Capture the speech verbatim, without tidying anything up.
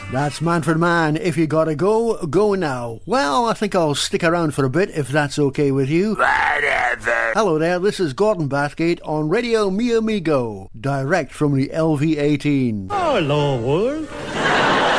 That's Manfred Mann. If you gotta go, go now. Well, I think I'll stick around for a bit if that's okay with you. Whatever. Hello there, this is Gordon Bathgate on Radio Mi Amigo, direct from the L V eighteen. Hello, world.